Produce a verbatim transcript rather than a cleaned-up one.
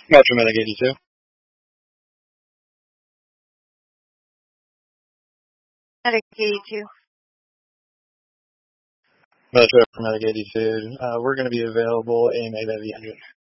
Metro Medic eighty-two. Medic eighty-two. Metro Medic eighty-two. Uh, we're going to be available in A W one hundred.